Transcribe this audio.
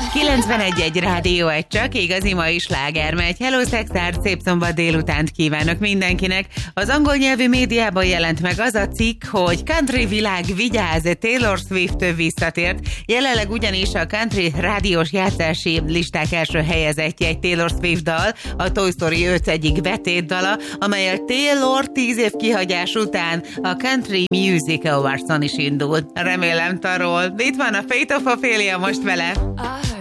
91.1 Rádió, egy csak igazi mai sláger megy. Hello Szexárd, szép szombat délutánt kívánok mindenkinek. Az angol nyelvű médiában jelent meg az a cikk, hogy Country világ vigyáz, Taylor Swift visszatért. Jelenleg ugyanis a country rádiós játszási listák első helyezettje egy Taylor Swift dal, a Toy Story 5 egyik betétdala, amelyel Taylor 10 év kihagyás után a Country Music Awards-on is indult. Remélem tarol. Itt van a Fate of Ophelia most vele.